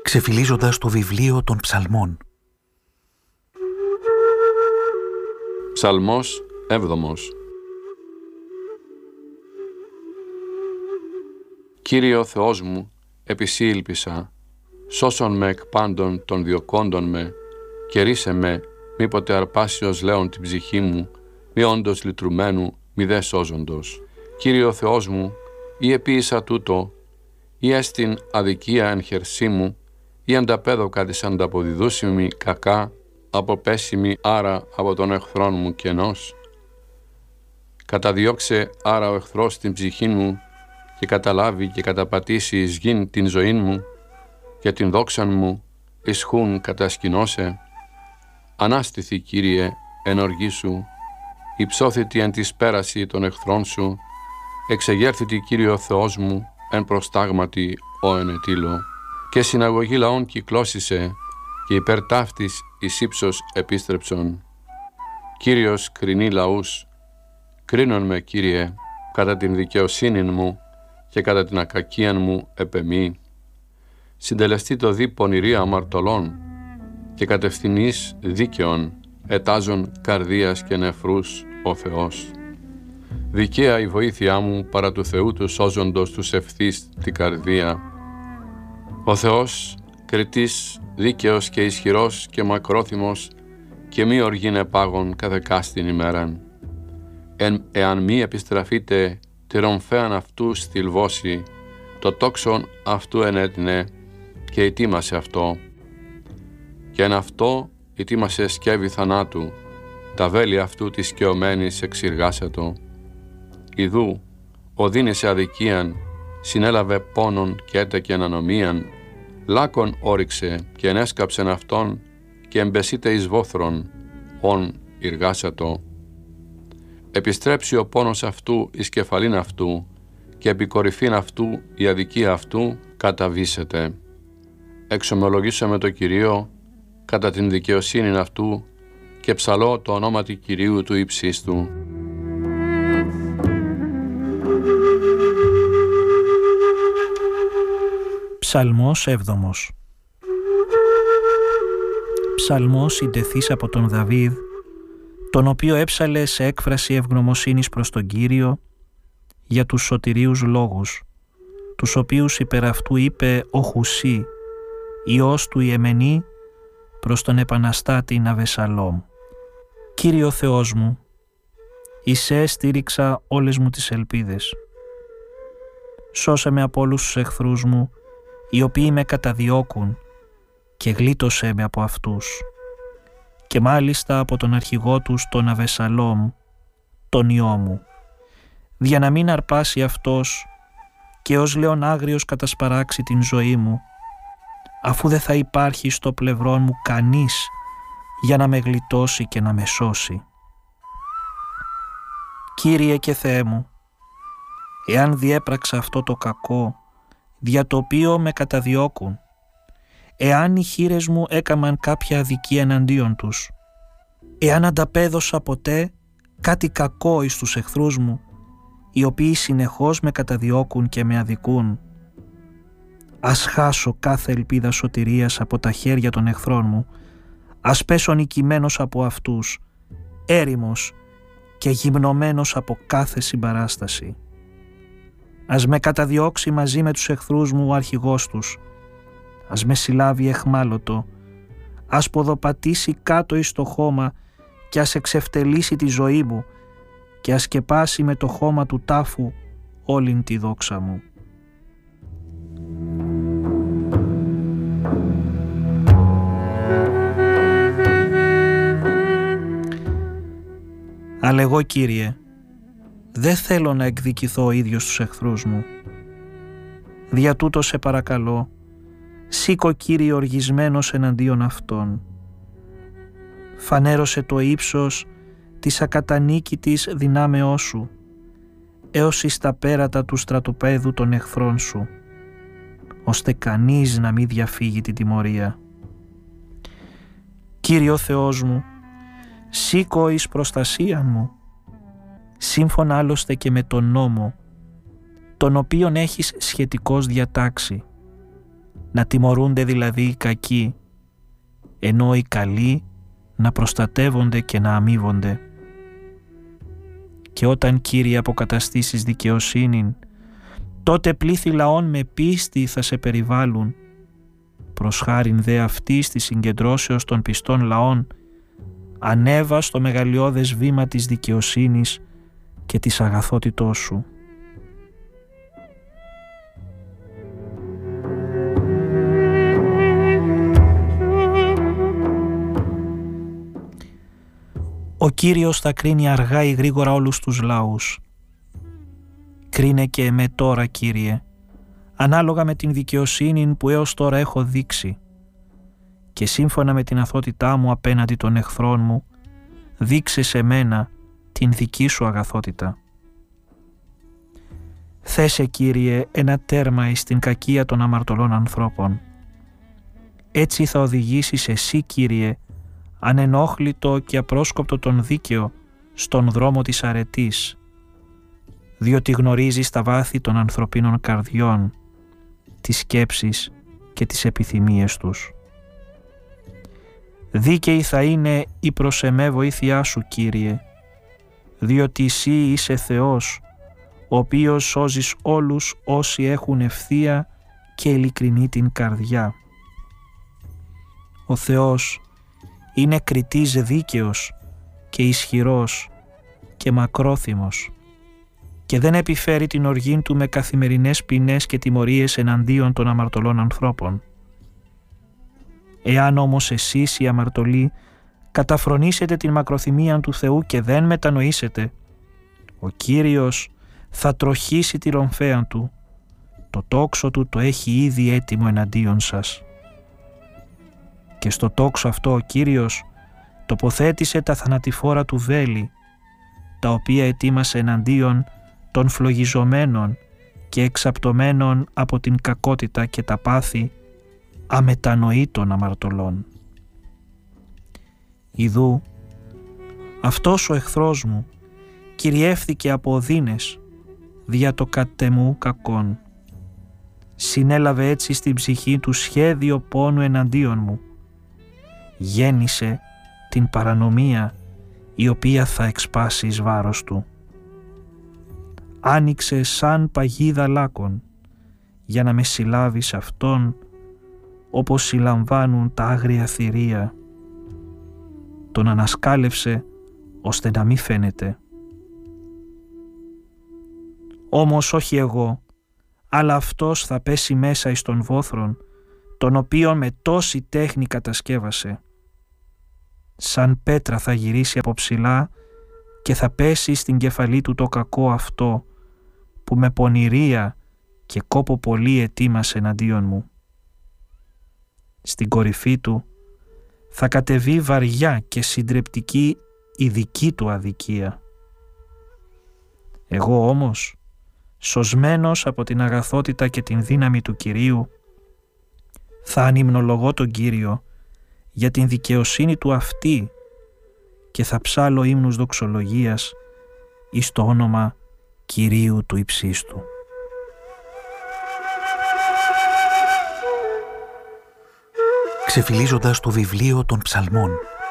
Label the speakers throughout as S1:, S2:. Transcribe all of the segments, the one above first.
S1: ξεφυλίζοντας το βιβλίο των ψαλμών.
S2: Ψαλμός 7. Κύριε ο Θεός μου, επί Σύ ήλπισα, σώσον με εκ πάντων των διωκόντων με, και ρίσε με, μήποτε αρπάσιος λέον την ψυχή μου, μη όντως λυτρουμένου, μη δε σώζοντος. Κύριε ο Θεός μου, ή επίησα τούτο, ή έστιν αδικία εν χερσί μου, ή ανταπέδοκα της ανταποδιδούσιμη κακά, αποπέσιμη άρα από τον εχθρόν μου κενός. Καταδιώξε άρα ο εχθρός την ψυχή μου, και καταλάβει και καταπατήσει εις γην την ζωή μου, και την δόξαν μου ισχούν κατασκηνώσε. Ανάστηθη, Κύριε, εν οργή σου, υψώθητη εν της πέραση των εχθρών σου, εξεγέρθητη, Κύριε ο Θεός μου, εν προστάγματι ο ενετήλω, και συναγωγή λαών κυκλώσισε, και υπέρ ταύτης εις ύψος επίστρεψον. Κύριος κρινεί λαούς, κρίνον με, Κύριε, κατά την δικαιοσύνη μου και κατά την ακακίαν μου επεμή. Συντελεστεί το δι πονηρία αμαρτωλών και κατευθυνής δίκαιων ετάζων καρδίας και νεφρούς ο Θεός. Δικαία η βοήθειά μου παρά του Θεού του σώζοντος τους ευθύς την καρδία. Ο Θεός κριτής, δίκαιος και ισχυρός και μακρόθυμος και μη οργήν επάγων καθεκάστην ημέραν. Εάν μη επιστραφείτε τη ρομφέαν αυτού στυλβώσει, το τόξον αυτού ενέτεινε και ετοίμασε αυτό. Και εν αυτό ετοίμασε σκεύη θανάτου, τα βέλη αυτού της σκαιωμένης εξηργάσατο. Ιδού, οδύνησε αδικίαν, συνέλαβε πόνον και έτεκεν ανομίαν, λάκων όριξε και ενέσκαψεν αυτόν και εμπεσίτε εις βόθρον, ον ηργάσατο. Επιστρέψει ο πόνος αυτού εις κεφαλήν αυτού και επί κορυφήν αυτού η αδικία αυτού καταβήσεται. Εξομολογήσαμε το Κυρίο κατά την δικαιοσύνη αυτού και ψαλώ το ονόματι Κυρίου του υψίστου.
S3: Ψαλμός 7. Ψαλμός συντεθής από τον Δαβίδ, τον οποίο έψαλε σε έκφραση ευγνωμοσύνης προς τον Κύριο για τους σωτηρίους λόγους, τους οποίους υπερ αυτού είπε ο Χουσί, ιός του Ιεμενή, προς τον επαναστάτη Αβεσσαλόμ. Κύριο Θεός μου, εις σε στήριξα όλες μου τις ελπίδες. Σώσε με από όλους τους εχθρούς μου, οι οποίοι με καταδιώκουν, και γλίτωσέ με από αυτούς, και μάλιστα από τον αρχηγό τους τον Αβεσσαλόμ, τον ιό μου, για να μην αρπάσει αυτός και ως λέον άγριος κατασπαράξει την ζωή μου, αφού δεν θα υπάρχει στο πλευρό μου κανείς για να με γλιτώσει και να με σώσει. Κύριε και Θεέ μου, εάν διέπραξα αυτό το κακό, δια το οποίο με καταδιώκουν, εάν οι χείλες μου έκαμαν κάποια αδικία εναντίον τους, εάν ανταπέδωσα ποτέ κάτι κακό εις τους εχθρούς μου, οι οποίοι συνεχώς με καταδιώκουν και με αδικούν, ας χάσω κάθε ελπίδα σωτηρίας από τα χέρια των εχθρών μου, ας πέσω νικημένος από αυτούς, έρημος και γυμνωμένος από κάθε συμπαράσταση. Ας με καταδιώξει μαζί με τους εχθρούς μου ο αρχηγός τους, ας με συλλάβει εχμάλωτο, ας ποδοπατήσει κάτω εις το χώμα και ας εξευτελίσει τη ζωή μου και ας σκεπάσει με το χώμα του τάφου όλην τη δόξα μου. Αλλά εγώ, Κύριε, δεν θέλω να εκδικηθώ ο ίδιος τους εχθρούς μου. Δια τούτο σε παρακαλώ, σήκω, Κύριε, οργισμένος εναντίον αυτών. Φανέρωσε το ύψος της ακατανίκητης δυνάμεώς σου, έως εις τα πέρατα του στρατοπέδου των εχθρών σου, ώστε κανείς να μην διαφύγει την τιμωρία. Κύριο Θεός μου, σήκω εις προστασία μου, σύμφωνα άλλωστε και με τον νόμο, τον οποίον έχεις σχετικώς διατάξει, να τιμωρούνται δηλαδή οι κακοί, ενώ οι καλοί να προστατεύονται και να αμείβονται. Και όταν, Κύριε, αποκαταστήσεις δικαιοσύνην, τότε πλήθη λαών με πίστη θα σε περιβάλλουν. Προς χάριν δε αυτής της συγκεντρώσεως των πιστών λαών, ανέβα στο μεγαλειώδες βήμα της δικαιοσύνης και της αγαθότητός σου. Ο Κύριος θα κρίνει αργά ή γρήγορα όλους τους λαούς. Κρίνε και εμέ τώρα, Κύριε, ανάλογα με την δικαιοσύνη που έως τώρα έχω δείξει, και σύμφωνα με την αθότητά μου απέναντι των εχθρών μου, δείξε σε μένα την δική σου αγαθότητα. Θέσε, Κύριε, ένα τέρμα εις την κακία των αμαρτωλών ανθρώπων. Έτσι θα οδηγήσεις εσύ, Κύριε, ανενόχλητο και απρόσκοπτο τον δίκαιο στον δρόμο της αρετής, διότι γνωρίζεις τα βάθη των ανθρωπίνων καρδιών, τις σκέψεις και τις επιθυμίες τους. Δίκαιη θα είναι η προς εμέ βοήθειά σου, Κύριε, διότι εσύ είσαι Θεός, ο οποίος σώζεις όλους όσοι έχουν ευθεία και ειλικρινή την καρδιά. Ο Θεός είναι κριτής δίκαιος και ισχυρός και μακρόθυμος και δεν επιφέρει την οργή του με καθημερινές ποινές και τιμωρίες εναντίον των αμαρτωλών ανθρώπων. Εάν όμως εσείς οι αμαρτωλοί καταφρονήσετε την μακροθυμία του Θεού και δεν μετανοήσετε, ο Κύριος θα τροχήσει τη ρομφαία του, το τόξο του το έχει ήδη έτοιμο εναντίον σας. Και στο τόξο αυτό ο Κύριος τοποθέτησε τα θανατηφόρα του βέλη, τα οποία ετοίμασε εναντίον των φλογιζομένων και εξαπτωμένων από την κακότητα και τα πάθη αμετανοήτων αμαρτωλών. Ιδού, αυτός ο εχθρός μου κυριεύθηκε από οδύνες δια το κατεμού κακόν. Συνέλαβε έτσι στην ψυχή του σχέδιο πόνου εναντίον μου. Γέννησε την παρανομία η οποία θα εξπάσει εις βάρος του. Άνοιξε σαν παγίδα λάκων για να με συλλάβει σε αυτόν όπως συλλαμβάνουν τα άγρια θηρία. Τον ανασκάλευσε ώστε να μη φαίνεται. Όμως όχι εγώ, αλλά αυτός θα πέσει μέσα εις τον βόθρον, τον οποίον με τόση τέχνη κατασκεύασε. Σαν πέτρα θα γυρίσει από ψηλά και θα πέσει στην κεφαλή του το κακό αυτό που με πονηρία και κόπο πολύ ετοίμασε εναντίον μου. Στην κορυφή του θα κατεβεί βαριά και συντρεπτική η δική του αδικία. Εγώ όμως, σωσμένος από την αγαθότητα και την δύναμη του Κυρίου, θα ανυμνολογώ τον Κύριο για την δικαιοσύνη του αυτή και θα ψάλω ύμνους δοξολογίας εις το όνομα Κυρίου του Υψίστου.
S1: Ξεφυλίζοντας το βιβλίο των Ψαλμών.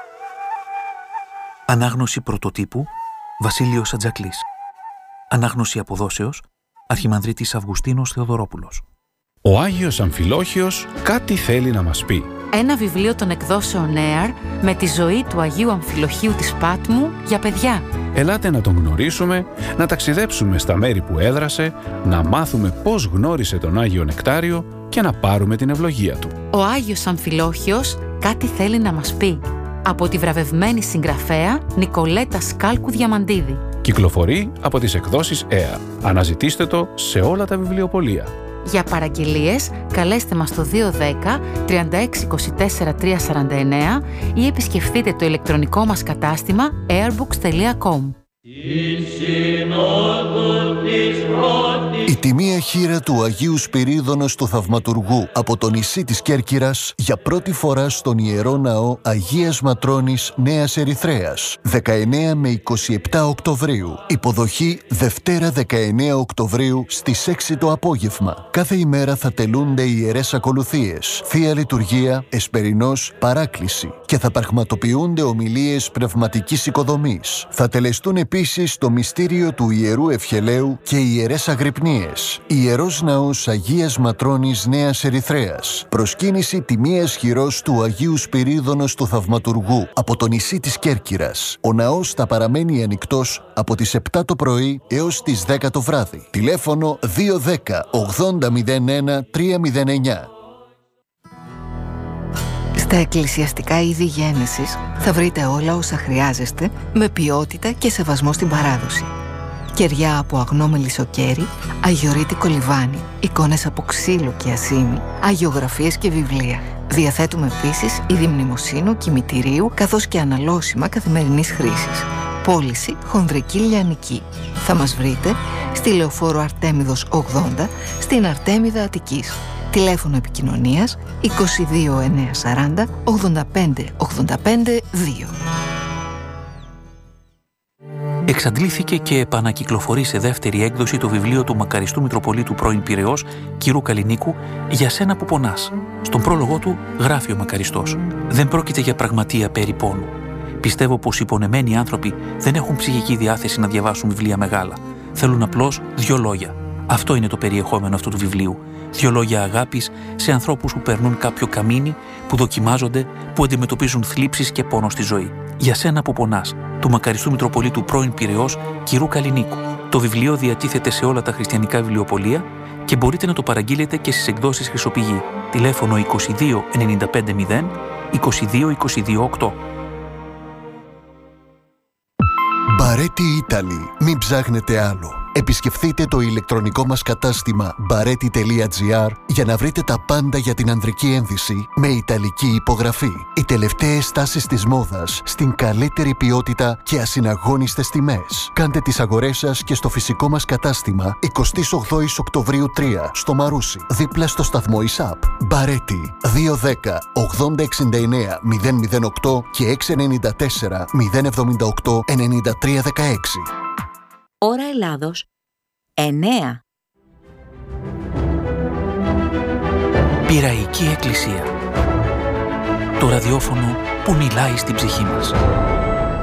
S1: Ανάγνωση πρωτοτύπου Βασίλειος Ατζακλής. Ανάγνωση αποδόσεως Αρχιμανδρίτης Αυγουστίνος Θεοδωρόπουλος.
S4: Ο Άγιος Αμφιλόχιος κάτι θέλει να μας πει.
S5: Ένα βιβλίο των εκδόσεων Air με τη ζωή του Αγίου Αμφιλοχίου της Πάτμου για παιδιά.
S4: Ελάτε να τον γνωρίσουμε, να ταξιδέψουμε στα μέρη που έδρασε, να μάθουμε πώς γνώρισε τον Άγιο Νεκτάριο και να πάρουμε την ευλογία του.
S5: Ο Άγιος Αμφιλόχιος κάτι θέλει να μας πει. Από τη βραβευμένη συγγραφέα Νικολέτα Σκάλκου Διαμαντίδη.
S4: Κυκλοφορεί από τις εκδόσεις Air. Αναζητήστε το σε όλα τα βιβλιοπωλεία.
S5: Για παραγγελίες, καλέστε μας στο 210 3624 349 ή επισκεφτείτε το ηλεκτρονικό μας κατάστημα airbooks.com.
S6: Η τιμία χήρα του Αγίου Σπυρίδωνος του Θαυματουργού από το νησί της Κέρκυρας για πρώτη φορά στον Ιερό Ναό Αγίας Ματρώνης Νέας Ερυθρέας, 19 με 27 Οκτωβρίου. Υποδοχή Δευτέρα 19 Οκτωβρίου στις 6 το απόγευμα. Κάθε ημέρα θα τελούνται ιερές ακολουθίες, Θεία Λειτουργία, Εσπερινός, Παράκληση και θα πραγματοποιούνται ομιλίες πνευματικής οικοδομής. Θα τελεστούν επίσης το μυστήριο του Ιερού Ευχελαίου και ιερές αγρυπνίες. Ιερός Ναός Αγίας Ματρώνης Νέας Ερυθρέας. Προσκύνηση τιμίας χειρός του Αγίου Σπυρίδωνος του Θαυματουργού από το νησί της Κέρκυρας. Ο ναός θα παραμένει ανοιχτός από τις 7 το πρωί έως τις 10 το βράδυ. Τηλέφωνο 210 80 01 309.
S7: Στα εκκλησιαστικά είδη γένεσης θα βρείτε όλα όσα χρειάζεστε με ποιότητα και σεβασμό στην παράδοση. Κεριά από αγνό μελισσοκέρι, αγιορείτικο λιβάνι, εικόνες από ξύλο και ασήμι, αγιογραφίες και βιβλία. Διαθέτουμε επίσης είδη μνημοσύνου, κημητηρίου, καθώς και αναλώσιμα καθημερινής χρήσης. Πώληση χονδρική λιανική. Θα μας βρείτε στη Λεωφόρο Αρτέμιδος 80, στην Αρτέμιδα Αττικής. Τηλέφωνο επικοινωνίας 22 940 85 85 2.
S1: Εξαντλήθηκε και επανακυκλοφορεί σε δεύτερη έκδοση το βιβλίο του μακαριστού Μητροπολίτου πρώην Πειραιώς, κ. Καλλινίκου, «Για σένα που πονάς». Στον πρόλογο του γράφει ο μακαριστός: «Δεν πρόκειται για πραγματεία περί πόνου. Πιστεύω πως οι πονεμένοι άνθρωποι δεν έχουν ψυχική διάθεση να διαβάσουν βιβλία μεγάλα. Θέλουν απλώς 2 λόγια. Αυτό είναι το περιεχόμενο αυτού του βιβλίου. 2 λόγια αγάπης σε ανθρώπους που περνούν κάποιο καμίνι, που δοκιμάζονται, που αντιμετωπίζουν θλίψεις και πόνο στη ζωή. Για σένα που πονάς», του μακαριστού Μητροπολίτου πρώην Πειραιώς, κ. Καλλινίκου. Το βιβλίο διατίθεται σε όλα τα χριστιανικά βιβλιοπωλεία και μπορείτε να το παραγγείλετε και στις εκδόσεις Χρυσοπηγή. Τηλέφωνο 22 95 0 22 22 8.
S6: Μπαρέτι Italy. Μην ψάχνετε άλλο. Επισκεφτείτε το ηλεκτρονικό μας κατάστημα bareti.gr για να βρείτε τα πάντα για την ανδρική ένδυση με ιταλική υπογραφή. Οι τελευταίες τάσεις της μόδας στην καλύτερη ποιότητα και ασυναγώνιστες τιμές. Κάντε τις αγορές σας και στο φυσικό μας κατάστημα 28 Οκτωβρίου 3 στο Μαρούσι, δίπλα στο σταθμό ΙΣΑΠ. Μπαρέτι 210 80 69 008 και 694 078 93 16.
S8: Ώρα Ελλάδος 9.
S1: Πειραϊκή Εκκλησία. Το ραδιόφωνο που μιλάει στην ψυχή μας.